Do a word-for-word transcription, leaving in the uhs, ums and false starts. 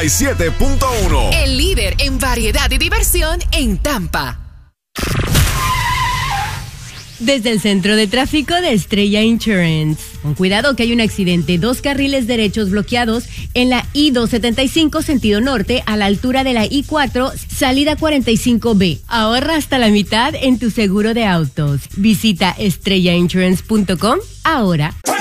siete punto uno. El líder en variedad y diversión en Tampa. Desde el centro de tráfico de Estrella Insurance. Con cuidado que hay un accidente, dos carriles derechos bloqueados en la I doscientos setenta y cinco sentido norte a la altura de la I cuatro salida cuarenta y cinco B. Ahorra hasta la mitad en tu seguro de autos. Visita estrella insurance punto com ahora.